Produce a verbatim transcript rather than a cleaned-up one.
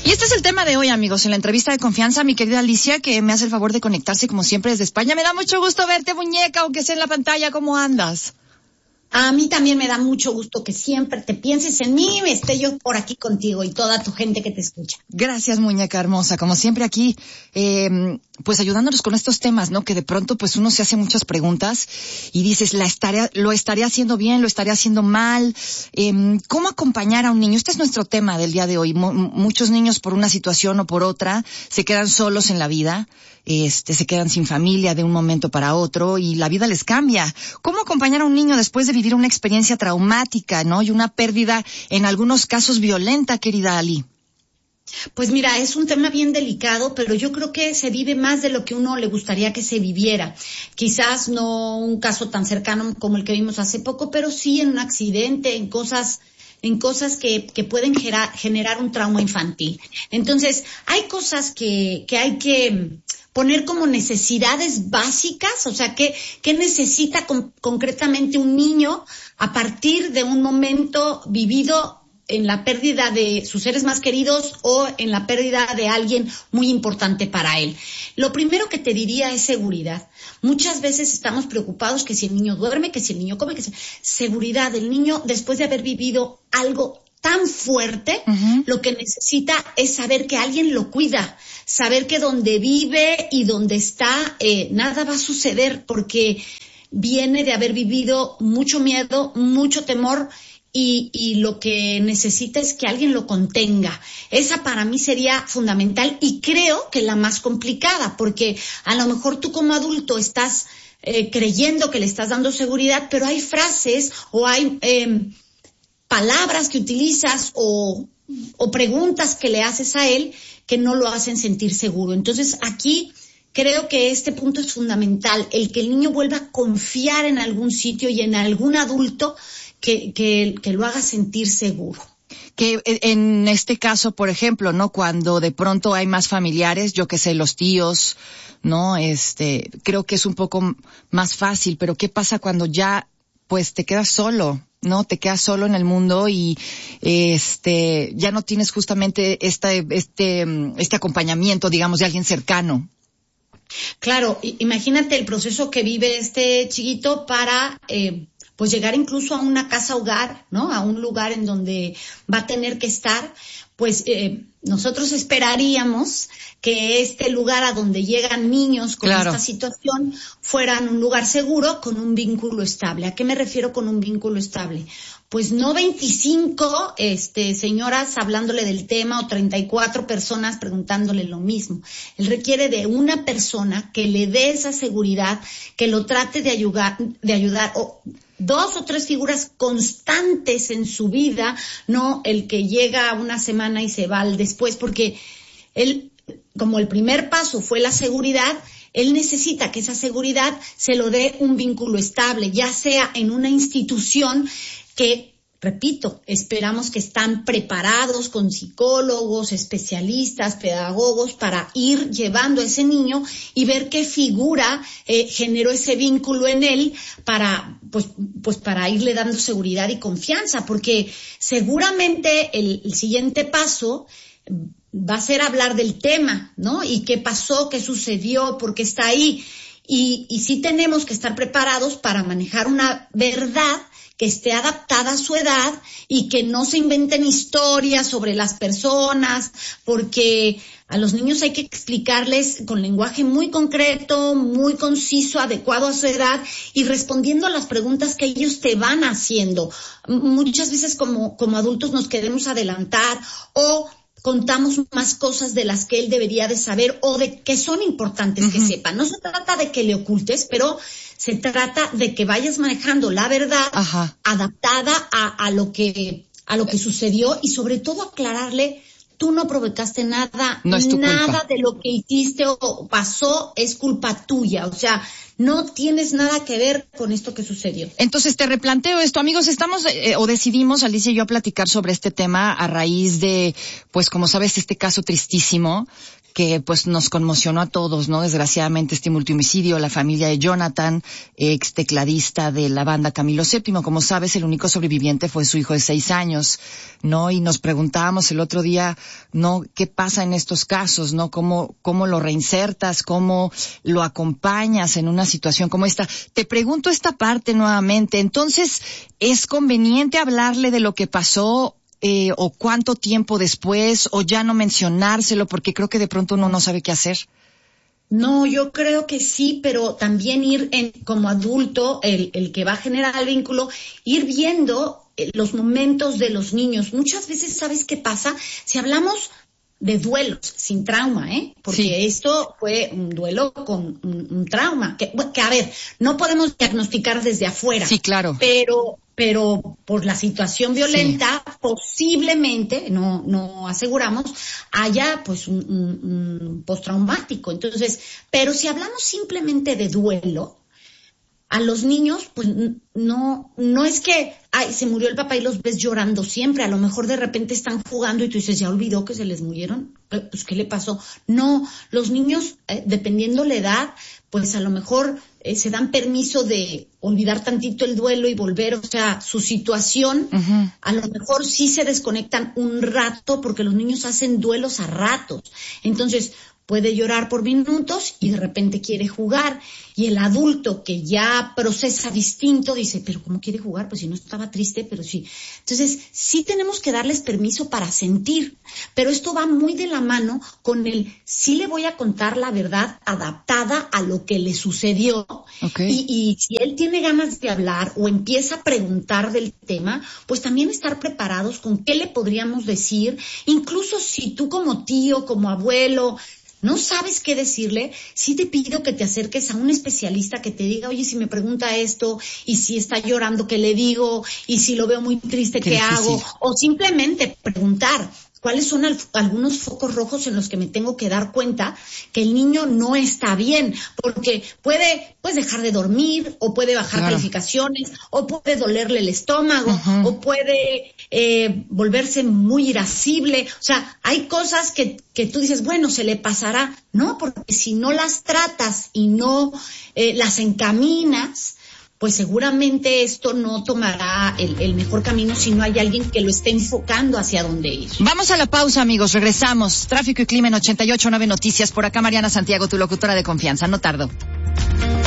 Y este es el tema de hoy, amigos, en la entrevista de confianza, mi querida Alicia, que me hace el favor de conectarse como siempre desde España. Me da mucho gusto verte, muñeca, aunque sea en la pantalla. ¿Cómo andas? A mí también me da mucho gusto que siempre te pienses en mí y esté yo por aquí contigo y toda tu gente que te escucha. Gracias, muñeca hermosa. Como siempre aquí, eh, pues ayudándonos con estos temas, ¿no? Que de pronto pues uno se hace muchas preguntas y dices, ¿la estaré, lo estaré haciendo bien, lo estaré haciendo mal? Eh, ¿Cómo acompañar a un niño? Este es nuestro tema del día de hoy. M- muchos niños por una situación o por otra se quedan solos en la vida. Este, se quedan sin familia de un momento para otro y la vida les cambia. ¿Cómo acompañar a un niño después de vivir una experiencia traumática, ¿no? Y una pérdida, en algunos casos violenta, querida Ali? Pues mira, es un tema bien delicado, pero yo creo que se vive más de lo que uno le gustaría que se viviera. Quizás no un caso tan cercano como el que vimos hace poco, pero sí en un accidente, en cosas en cosas que, que pueden gerar, generar un trauma infantil. Entonces, hay cosas que, que hay que poner como necesidades básicas, o sea, ¿qué, qué necesita con, concretamente un niño a partir de un momento vivido en la pérdida de sus seres más queridos o en la pérdida de alguien muy importante para él? Lo primero que te diría es seguridad. Muchas veces estamos preocupados que si el niño duerme, que si el niño come, que si... Seguridad. El niño, después de haber vivido algo tan fuerte, uh-huh. Lo que necesita es saber que alguien lo cuida, saber que donde vive y donde está, eh, nada va a suceder porque viene de haber vivido mucho miedo, mucho temor y, y lo que necesita es que alguien lo contenga. Esa para mí sería fundamental y creo que la más complicada porque a lo mejor tú como adulto estás eh, creyendo que le estás dando seguridad, pero hay frases o hay... Eh, palabras que utilizas o, o preguntas que le haces a él que no lo hacen sentir seguro. Entonces, aquí creo que este punto es fundamental, el que el niño vuelva a confiar en algún sitio y en algún adulto que, que, que lo haga sentir seguro. Que en este caso, por ejemplo, ¿no? Cuando de pronto hay más familiares, yo que sé, los tíos, ¿no? Este, creo que es un poco más fácil, pero ¿qué pasa cuando ya, pues, te quedas solo? ¿No? Te quedas solo en el mundo y este ya no tienes justamente este este este acompañamiento, digamos, de alguien cercano. Claro, imagínate el proceso que vive este chiquito para eh, pues llegar incluso a una casa hogar, ¿no? A un lugar en donde va a tener que estar. Pues eh, nosotros esperaríamos que este lugar a donde llegan niños con claro. Esta situación fueran un lugar seguro con un vínculo estable. ¿A qué me refiero con un vínculo estable? Pues no veinticinco este, señoras hablándole del tema o treinta y cuatro personas preguntándole lo mismo. Él requiere de una persona que le dé esa seguridad, que lo trate de ayudar, de ayudar o dos o tres figuras constantes en su vida, no el que llega una semana y se va al después, porque él, como el primer paso fue la seguridad, él necesita que esa seguridad se lo dé un vínculo estable, ya sea en una institución que, repito, esperamos que están preparados con psicólogos, especialistas, pedagogos para ir llevando a ese niño y ver qué figura eh, generó ese vínculo en él para, pues, pues para irle dando seguridad y confianza, porque seguramente el, el siguiente paso va a ser hablar del tema, ¿no? Y qué pasó, qué sucedió, por qué está ahí. Y, y sí tenemos que estar preparados para manejar una verdad que esté adaptada a su edad y que no se inventen historias sobre las personas, porque a los niños hay que explicarles con lenguaje muy concreto, muy conciso, adecuado a su edad y respondiendo a las preguntas que ellos te van haciendo. Muchas veces como, como adultos nos queremos adelantar o contamos más cosas de las que él debería de saber o de que son importantes uh-huh. que sepa. No se trata de que le ocultes, pero se trata de que vayas manejando la verdad Ajá. adaptada a, a lo que a lo que sucedió y sobre todo aclararle, tú no provocaste nada, no es tu nada culpa. De lo que hiciste o pasó es culpa tuya, o sea, no tienes nada que ver con esto que sucedió. Entonces te replanteo esto, amigos, estamos eh, o decidimos, Alicia y yo, a platicar sobre este tema a raíz de, pues como sabes, este caso tristísimo que pues nos conmocionó a todos, ¿no? Desgraciadamente este multihomicidio, la familia de Jonathan, ex tecladista de la banda Camilo séptimo. Como sabes, el único sobreviviente fue su hijo de seis años, ¿no? Y nos preguntábamos el otro día, ¿no? ¿Qué pasa en estos casos, no? ¿Cómo, cómo lo reinsertas? ¿Cómo lo acompañas en una situación como esta? Te pregunto esta parte nuevamente. Entonces, ¿es conveniente hablarle de lo que pasó? Eh, o cuánto tiempo después, o ya no mencionárselo, porque creo que de pronto uno no sabe qué hacer. No, yo creo que sí, pero también ir en, como adulto, el, el que va a generar el vínculo, ir viendo los momentos de los niños. Muchas veces, ¿sabes qué pasa? Si hablamos de duelos sin trauma, ¿eh? Porque sí. Esto fue un duelo con un, un trauma. Que, que, a ver, no podemos diagnosticar desde afuera. Sí, claro. Pero... pero por la situación violenta, sí. posiblemente, no, no aseguramos, haya pues un, un, un postraumático. Entonces, pero si hablamos simplemente de duelo, a los niños, pues no, no es que, ay, se murió el papá y los ves llorando siempre. A lo mejor de repente están jugando y tú dices, ¿ya olvidó que se les murieron? Pues, ¿qué le pasó? No, los niños, eh, dependiendo la edad, pues a lo mejor eh, se dan permiso de olvidar tantito el duelo y volver, o sea, su situación, uh-huh. a lo mejor sí se desconectan un rato porque los niños hacen duelos a ratos. Entonces, puede llorar por minutos y de repente quiere jugar. Y el adulto que ya procesa distinto dice, pero ¿cómo quiere jugar? Pues si no estaba triste, pero sí. Entonces, sí tenemos que darles permiso para sentir. Pero esto va muy de la mano con el, sí le voy a contar la verdad adaptada a lo que le sucedió. Okay. Y, y si él tiene ganas de hablar o empieza a preguntar del tema, pues también estar preparados con qué le podríamos decir. Incluso si tú como tío, como abuelo, no sabes qué decirle, sí te pido que te acerques a un especialista que te diga, oye, si me pregunta esto, y si está llorando, ¿qué le digo? Y si lo veo muy triste, ¿qué, ¿qué hago? O simplemente preguntar, ¿cuáles son al, algunos focos rojos en los que me tengo que dar cuenta que el niño no está bien? Porque puede, pues, dejar de dormir, o puede bajar claro. calificaciones, o puede dolerle el estómago, uh-huh. o puede eh, volverse muy irascible. O sea, hay cosas que, que tú dices, bueno, se le pasará. No, porque si no las tratas y no eh, las encaminas, pues seguramente esto no tomará el, el mejor camino si no hay alguien que lo esté enfocando hacia dónde ir. Vamos a la pausa, amigos. Regresamos. Tráfico y clima en ochenta y ocho punto nueve Noticias. Por acá, Mariana Santiago, tu locutora de confianza. No tardo.